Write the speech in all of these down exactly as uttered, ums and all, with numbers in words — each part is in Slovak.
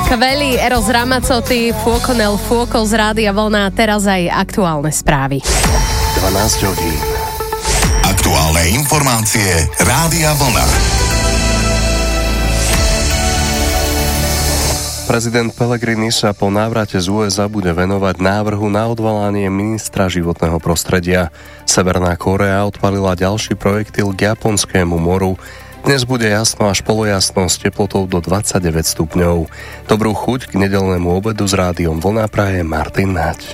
Skvelý Eros Ramazzotti, Fuoco nel Fuoco z Rádia Vlna, teraz aj aktuálne správy. dvanásť hodín. Aktuálne informácie Rádia Vlna. Prezident Pellegrini sa po návrate z ú es á bude venovať návrhu na odvolanie ministra životného prostredia. Severná Kórea odpalila ďalší projektil k Japonskému moru. Dnes bude jasno až polojasno s teplotou do dvadsaťdeväť stupňov. Dobrú chuť k nedeľnému obedu s Rádiom Vlna praje Martin Naď.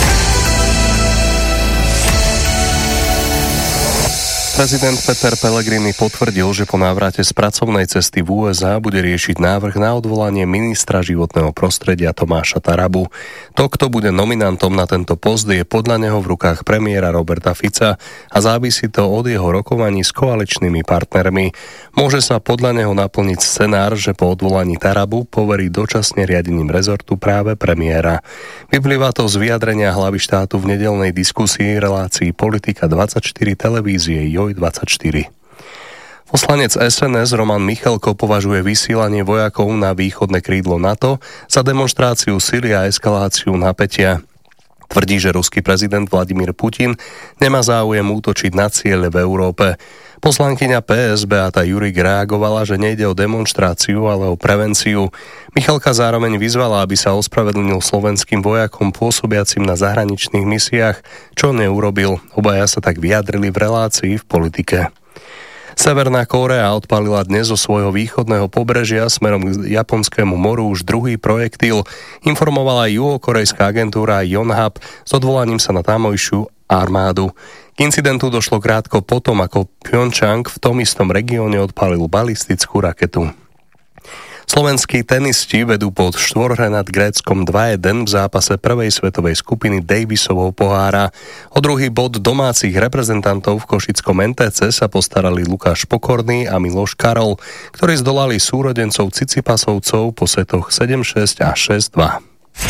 Prezident Peter Pellegrini potvrdil, že po návrate z pracovnej cesty v ú es á bude riešiť návrh na odvolanie ministra životného prostredia Tomáša Tarabu. To, kto bude nominantom na tento post, je podľa neho v rukách premiéra Roberta Fica a závisí to od jeho rokovaní s koaličnými partnermi. Môže sa podľa neho naplniť scenár, že po odvolaní Tarabu poverí dočasne riadením rezortu práve premiéra. Vyplýva to z vyjadrenia hlavy štátu v nedeľnej diskusii relácii Politika dvadsaťštyri televízie Joj dvadsaťštyri. Poslanec es en es Roman Michalko považuje vysielanie vojakov na východné krídlo NATO za demonštráciu sily a eskaláciu napätia. Tvrdí, že ruský prezident Vladimír Putin nemá záujem útočiť na ciele v Európe. Poslankyňa pé es Beata Jurik reagovala, že nejde o demonštráciu, ale o prevenciu. Michalka zároveň vyzvala, aby sa ospravedlnil slovenským vojakom pôsobiacim na zahraničných misiách, čo neurobil. Obaja sa tak vyjadrili v relácii v Politike. Severná Kórea odpálila dnes zo svojho východného pobrežia smerom k Japonskému moru už druhý projektil, informovala juhokorejská agentúra Yonhap s odvolaním sa na tamojšiu armádu. K incidentu došlo krátko potom, ako Pyeongchang v tom istom regióne odpálil balistickú raketu. Slovenskí tenisti vedú pod štvorhre nad Gréckom dva jeden v zápase prvej svetovej skupiny Davisovho pohára. O druhý bod domácich reprezentantov v košickom en té cé sa postarali Lukáš Pokorný a Miloš Karol, ktorí zdolali súrodencov Cicipasovcov po setoch sedem šesť a šesť dva.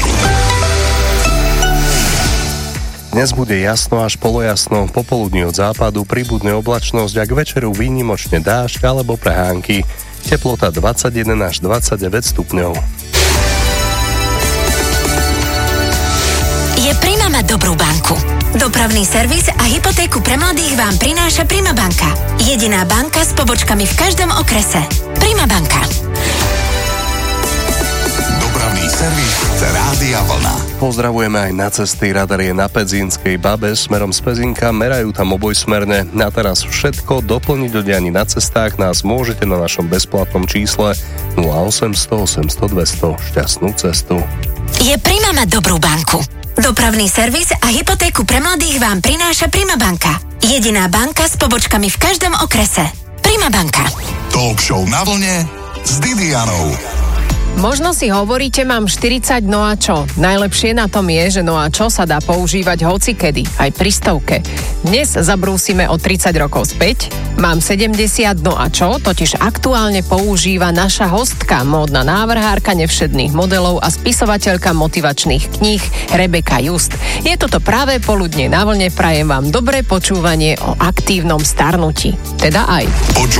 Dnes bude jasno až polojasno, popoludní od západu pribudne oblačnosť a k večeru výnimočne dážď alebo prehánky. Teplota dvadsaťjeden až dvadsaťdeväť stupňov. Je Prima mať dobrú banku. Dopravný servis a hypotéku pre mladých vám prináša Prima banka. Jediná banka s pobočkami v každom okrese. Prima banka. Dopravný servis Rádia Vlna. Pozdravujeme aj na cesty. Radar je na Pedzínskej Babe smerom z Pezínka, merajú tam obojsmerne. Na teraz všetko, doplniť do dianí na cestách nás môžete na našom bezplatnom čísle nula osemsto osemsto dvesto. Šťastnú cestu. Je Prima mať dobrú banku. Dopravný servis a hypotéku pre mladých vám prináša Prima banka. Jediná banka s pobočkami v každom okrese. Prima banka. Talk show na vlne s Didianou. Možno si hovoríte, mám štyridsať, no a čo? Najlepšie na tom je, že no a čo sa dá používať hocikedy, aj pri stovke. Dnes zabrúsime o tridsať rokov späť. Mám sedemdesiat, no a čo? Totiž aktuálne používa naša hostka, módna návrhárka nevšedných modelov a spisovateľka motivačných kníh Rebeka Just. Je toto práve poludne na vlne, prajem vám dobré počúvanie o aktívnom starnutí. Teda aj.